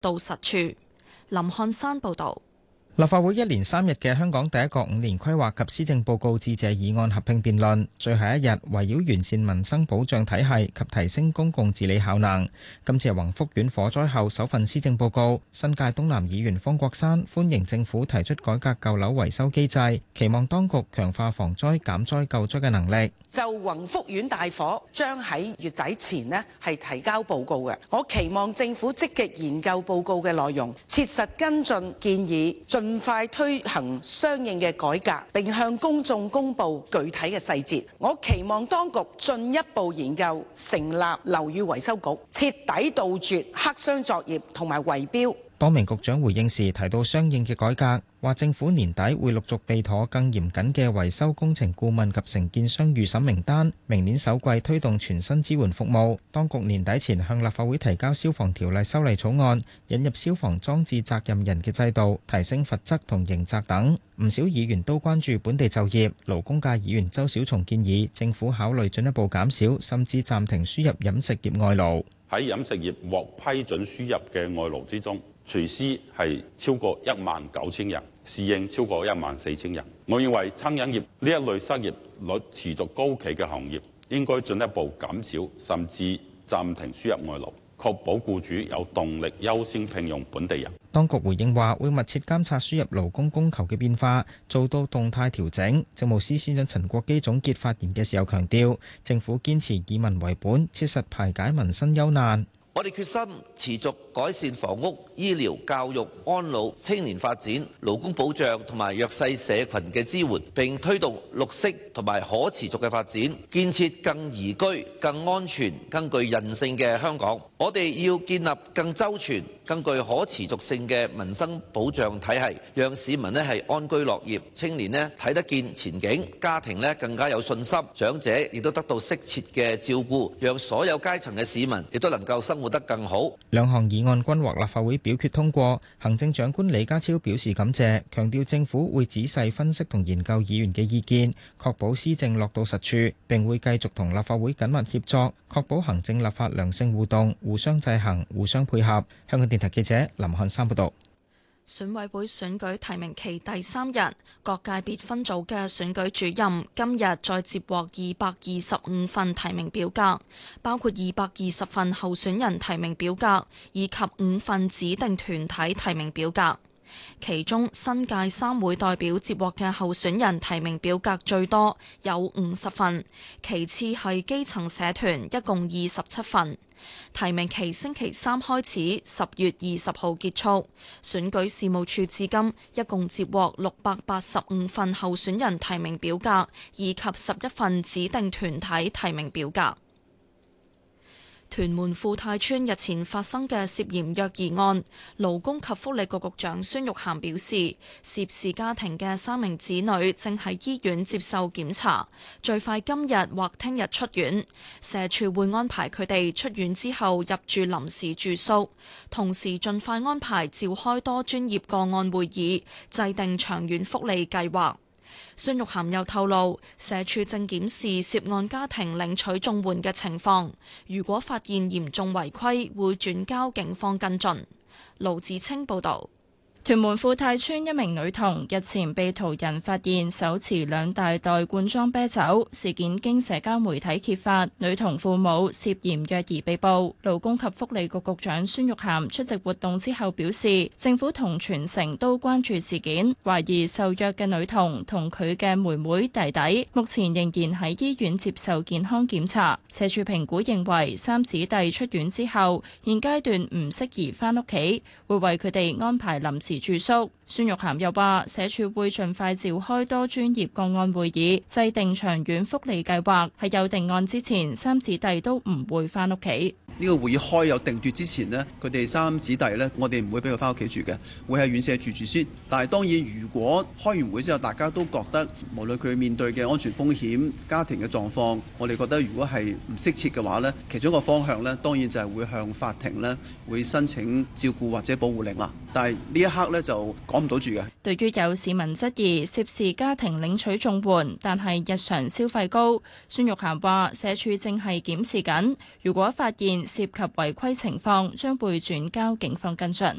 到實處。林漢山報導。 立法會一連3日嘅香港第一個5年規劃及施政報告致謝議案合併辯論，最後一日圍繞完善民生保障體系及提升公共治理效能。今次係宏福苑火災後首份施政報告，新界東南議員方國珊歡迎政府提出改革舊樓維修機制，期望當局強化防災減災救災嘅能力。 就宏福苑大火將喺月底前係提交報告嘅，我期望政府積極研究報告嘅內容，切實跟進建議，盡快推行相應嘅改革，並向公眾公布具體嘅細節。我期望當局進一步研究成立樓宇維修局，徹底杜絕黑箱作業同埋圍標。 多名局長回應時提到相應嘅改革，話政府年底會陸續備妥更嚴謹嘅維修工程顧問及承建商預審名單，明年首季推動全新支援服務。當局年底前向立法會提交消防條例修例草案，引入消防裝置責任人嘅制度，提升罰則同刑責等。唔少議員都關注本地就業，勞工界議員周小松建議政府考慮進一步減少甚至暫停輸入飲食業外勞。 喺飲食業獲批准輸入嘅外勞之中，廚師係超過19000人，侍應超過14000人。我認為餐飲業呢一類失業率持續高企嘅行業，應該進一步減少甚至暫停輸入外勞，確保僱主有動力優先聘用本地人。 當局回應話，會密切監察輸入勞工供求嘅變化，做到動態調整。政務司司長陳國基總結發言嘅時候強調，政府堅持以民為本，切實排解民生憂難。 我哋決心持續改善房屋、醫療、教育、安老、青年發展、勞工保障同埋弱勢社群嘅支援，並推動綠色同埋可持續嘅發展，建設更宜居、更安全、更具韌性嘅香港。我哋要建立更周全、更具可持續性嘅民生保障體系，讓市民係安居樂業，青年睇得見前景，家庭更加有信心，長者亦都得到適切嘅照顧，讓所有階層嘅市民亦都能夠生活得更好。 兩項議案均獲立法會表決通過。行政長官李家超表示感謝，強調政府會仔細分析同研究議員嘅意見，確保施政落到實處，並會繼續同立法會緊密協作，確保行政立法良性互動，互相制衡，互相配合。香港電台記者林漢山報道。 選委會選舉提名期第3日，各界別分組嘅選舉主任今日再接獲225份提名表格，包括220份候選人提名表格以及5份指定團體提名表格。其中新界3會代表接獲嘅候選人提名表格最多，有50份，其次係基層社團，一共27份。提名期星期3開始，10月20號結束。選舉事務處至今一共接獲685份候選人提名表格，以及11份指定團體提名表格。屯門富泰邨日前發生嘅涉嫌虐兒案，勞工及福利局局長孫玉菡表示，涉事家庭嘅3名子女正喺醫院接受檢查，最快今日或聽日出院。社署會安排佢哋出院之後入住臨時住宿，同時盡快安排召開多專業個案會議，制定長遠福利計劃。孫玉菡又透露，社署正檢視涉案家庭領取綜援嘅情況，如果發現嚴重違規，會轉交警方跟進。盧子清報導。 屯門富泰邨一名女童日前被途人發現手持2大袋罐裝啤酒，事件經社交媒體揭發，女童父母涉嫌虐兒被捕。勞工及福利局局長孫玉菡出席活動之後表示，政府同全城都關注事件，懷疑受虐嘅女童同佢嘅妹妹弟弟目前仍然喺醫院接受健康檢查。社署評估認為3子弟出院之後，現階段唔適宜返屋企，會為佢哋安排臨時住宿。孫玉菡又話，社署會盡快召開多專業個案會議，制定長遠福利計劃。喺有定案之前，3子弟都唔會返屋企。 呢個會議開有定奪之前呢，佢哋3子弟呢，我哋唔會俾佢返屋企住嘅，會喺院舍住先。但係當然，如果開完會之後，大家都覺得無論佢面對嘅安全風險、家庭嘅狀況，我哋覺得如果係唔適切嘅話呢，其中一個方向呢，當然就係會向法庭呢會申請照顧或者保護令啦。但係呢一刻呢，就講唔到住嘅。 對於有市民質疑涉事家庭領取綜援，但係日常消費高，孫玉菡話社署正係檢視緊，如果發現涉及違規情況，將會轉交警方跟進。